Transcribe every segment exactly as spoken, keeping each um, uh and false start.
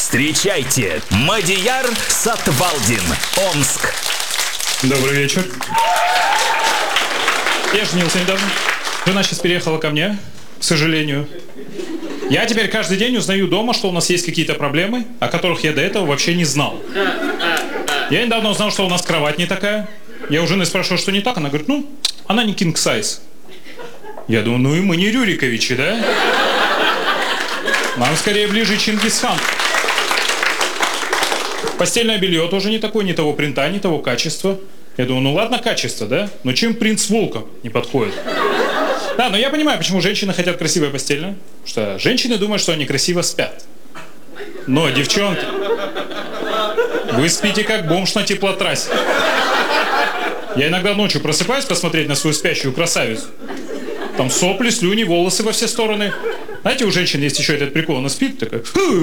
Встречайте, Мадияр Сатвалдин, Омск. Добрый вечер. Я женился недавно. Жена сейчас переехала ко мне, к сожалению. Я теперь каждый день узнаю дома, что у нас есть какие-то проблемы, о которых я до этого вообще не знал. Я недавно узнал, что у нас кровать не такая. Я у жены спрашиваю, что не так. Она говорит, ну, она не king size. Я думаю, ну и мы не Рюриковичи, да? Нам скорее ближе Чингисхан. Постельное белье тоже не такое, не того принта, не того качества. Я думаю, ну ладно, качество, да? Но чем принц Волков не подходит? Да, но я понимаю, почему женщины хотят красивое постельное. Потому что женщины думают, что они красиво спят. Но, девчонки, вы спите как бомж на теплотрассе. Я иногда ночью просыпаюсь посмотреть на свою спящую красавицу. Там сопли, слюни, волосы во все стороны. Знаете, у женщин есть еще этот прикол, она спит такая...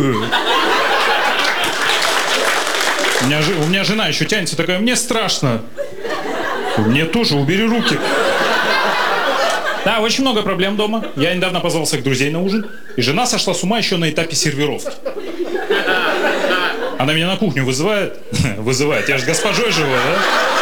У меня, у меня жена еще тянется такая, мне страшно. Мне тоже, убери руки. Да, очень много проблем дома. Я недавно позвал своих друзей на ужин, и жена сошла с ума еще на этапе сервировки. Она меня на кухню вызывает. Вызывает, я же госпожой живу, да?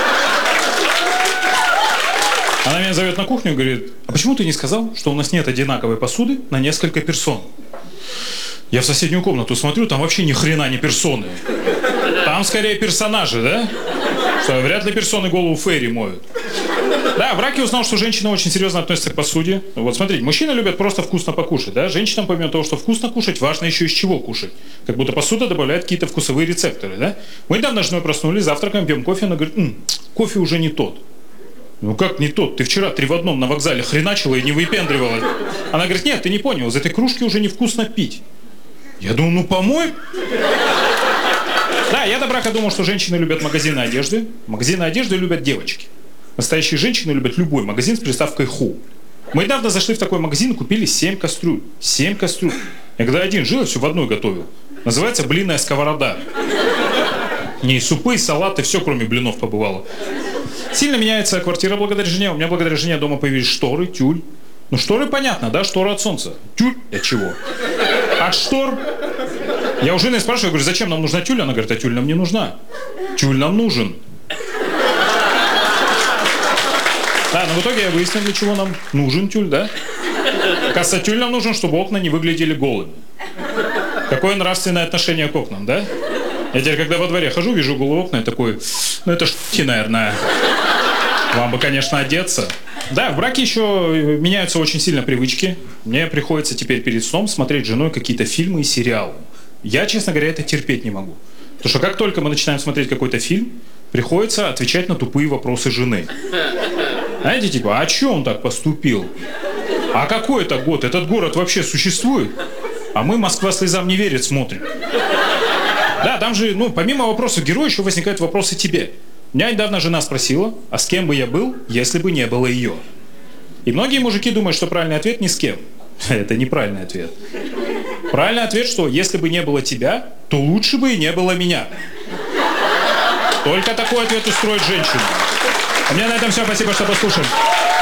Она меня зовет на кухню и говорит, а почему ты не сказал, что у нас нет одинаковой посуды на несколько персон? Я в соседнюю комнату смотрю, там вообще ни хрена не персоны. Там скорее персонажи, да? Что вряд ли персоны голову Ферри моют. Да, в браке узнал, что женщины очень серьезно относятся к посуде. Вот смотрите, мужчины любят просто вкусно покушать, да? Женщинам, помимо того, что вкусно кушать, важно еще из чего кушать. Как будто посуда добавляет какие-то вкусовые рецепторы, да? Мы недавно с женой проснулись, завтракаем, пьем кофе, она говорит, М, кофе уже не тот. Ну как не тот? Ты вчера три в одном на вокзале хреначила и не выпендривалась. Она говорит, нет, ты не понял, из этой кружки уже невкусно пить. Я думаю, ну помой. Да, я до брака думал, что женщины любят магазины одежды. Магазины одежды любят девочки. Настоящие женщины любят любой магазин с приставкой «ху». Мы недавно зашли в такой магазин и купили семь кастрюль. Семь кастрюль. Я когда один жил, я все в одной готовил. Называется «блинная сковорода». Не супы, салаты, все кроме блинов побывало. Сильно меняется квартира благодаря жене. У меня благодаря жене дома появились шторы, тюль. Ну шторы понятно, да? Шторы от солнца. Тюль от чего? От штор. Я у жены спрашиваю, говорю, зачем нам нужна тюль? Она говорит, а тюль нам не нужна. Тюль нам нужен. Да, но в итоге я выяснил, для чего нам нужен тюль, да? Оказывается, тюль нам нужен, чтобы окна не выглядели голыми. Какое нравственное отношение к окнам, да? Я теперь, когда во дворе хожу, вижу голые окна, я такой, ну это шутки, наверное. Вам бы, конечно, одеться. Да, в браке еще меняются очень сильно привычки. Мне приходится теперь перед сном смотреть с женой какие-то фильмы и сериалы. Я, честно говоря, это терпеть не могу. Потому что как только мы начинаем смотреть какой-то фильм, приходится отвечать на тупые вопросы жены. Знаете, типа, а что он так поступил? А какой это год? Этот город вообще существует? А мы «Москва слезам не верит» смотрим. Да, там же, ну, помимо вопросов героя, еще возникают вопросы тебе. Меня недавно жена спросила, а с кем бы я был, если бы не было ее? И многие мужики думают, что правильный ответ ни с кем. Это неправильный ответ. Правильный ответ, что если бы не было тебя, то лучше бы и не было меня. Только такой ответ устроит женщину. У меня на этом все. Спасибо, что послушали.